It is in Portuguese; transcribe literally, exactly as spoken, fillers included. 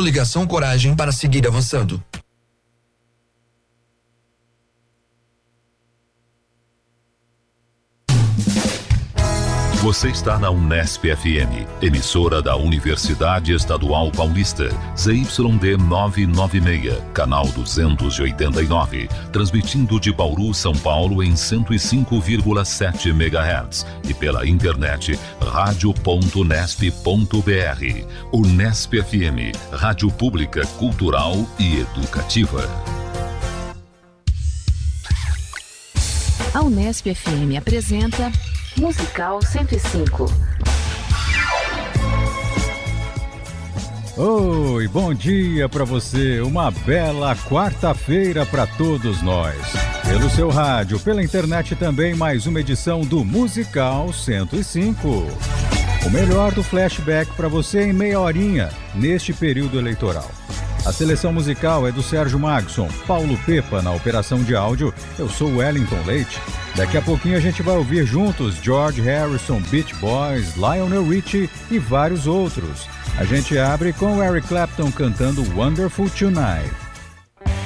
Coligação Coragem para seguir avançando. Você está na Unesp F M, emissora da Universidade Estadual Paulista, Z Y D novecentos e noventa e seis, canal duzentos e oitenta e nove, transmitindo de Bauru, São Paulo em cento e cinco vírgula sete megahertz e pela internet rádio ponto unesp ponto b r. Unesp F M, rádio pública, cultural e educativa. A Unesp F M apresenta Musical cento e cinco. Oi, bom dia para você. Uma bela quarta-feira para todos nós. Pelo seu rádio, pela internet também, mais uma edição do Musical cento e cinco. O melhor do flashback para você em meia horinha, neste período eleitoral. A seleção musical é do Sérgio Magson, Paulo Pepa na operação de áudio. Eu sou o Wellington Leite. Daqui a pouquinho a gente vai ouvir juntos George Harrison, Beach Boys, Lionel Richie e vários outros. A gente abre com Eric Clapton cantando Wonderful Tonight.